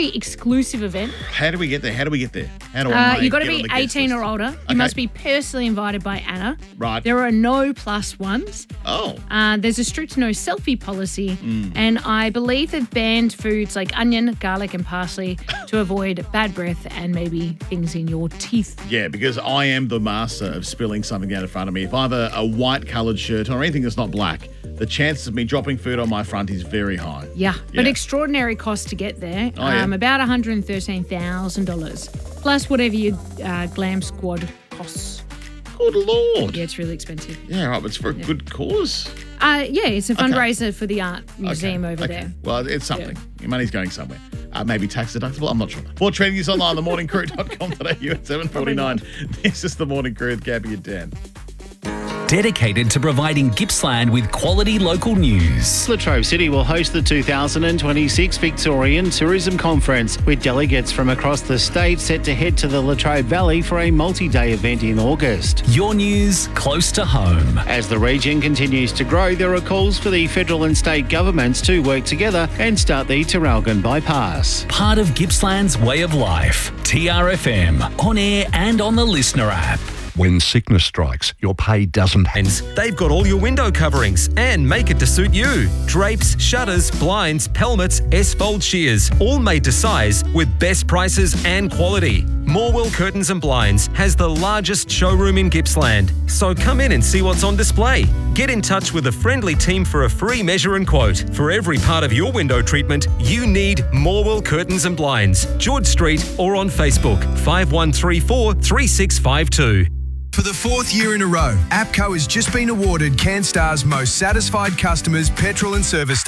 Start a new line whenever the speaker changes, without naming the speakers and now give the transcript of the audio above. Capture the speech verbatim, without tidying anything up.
very exclusive event.
How do we get there? How do we get there? How do I
Uh,
know?
you've got to
Get on
be
the guest
eighteen
list?
or older. You
Okay.
must be personally invited by Anna.
Right.
There are no plus ones.
Oh.
Uh, there's a strict no selfie policy.
Mm.
And I believe they've banned foods like onion, garlic, and parsley to avoid bad breath and maybe things in your teeth.
Yeah, because I am the master of spilling something down in front of me. If I have a, a white-coloured shirt or anything that's not black, the chances of me dropping food on my front is very high.
Yeah, but
Yeah.
extraordinary cost to get there.
Oh, yeah.
um, about one hundred thirteen thousand dollars. Plus whatever your uh, glam squad costs.
Good Lord.
Yeah, it's really expensive.
Yeah, right, but it's for a good cause.
Uh, yeah, it's a
Okay.
fundraiser for the art museum
Okay,
over
okay.
there.
Well, it's something. Your money's going somewhere. Uh, maybe tax deductible. I'm not sure. More trending news online, the morning crew dot com today. You at seven forty-nine. This is the Morning Crew with Gabby and Dan.
Dedicated to providing Gippsland with quality local news.
Latrobe City will host the two thousand twenty-six Victorian Tourism Conference, with delegates from across the state set to head to the Latrobe Valley for a multi-day event in August.
Your news close to home.
As the region continues to grow, there are calls for the federal and state governments to work together and start the Terralgon bypass.
Part of Gippsland's way of life. T R F M, on air and on the Listener app.
When sickness strikes, your pay doesn't end.
They've got all your window coverings and make it to suit you. Drapes, shutters, blinds, pelmets, S-fold shears, all made to size with best prices and quality. Morwell Curtains and Blinds has the largest showroom in Gippsland, so come in and see what's on display. Get in touch with a friendly team for a free measure and quote. For every part of your window treatment, you need Morwell Curtains and Blinds, George Street, or on Facebook, five one three four, three six five two.
For the fourth year in a row, APCO has just been awarded CanStar's most satisfied customers petrol and service